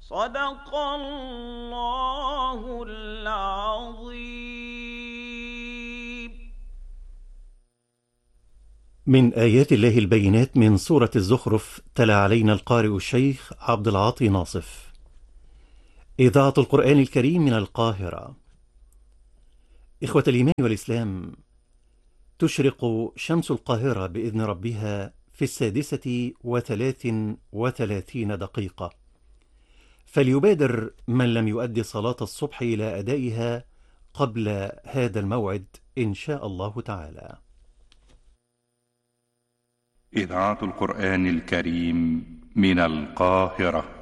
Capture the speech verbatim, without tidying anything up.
صدق الله العظيم. من آيات الله البينات من سورة الزخرف، تلا علينا القارئ الشيخ عبد العاطي ناصف. إذاعة القرآن الكريم من القاهرة. إخوة الإيمان والإسلام، تشرق شمس القاهرة بإذن ربها في السادسة وثلاث وثلاثين دقيقة، فليبادر من لم يؤدي صلاة الصبح إلى أدائها قبل هذا الموعد إن شاء الله تعالى. إذاعة القرآن الكريم من القاهرة.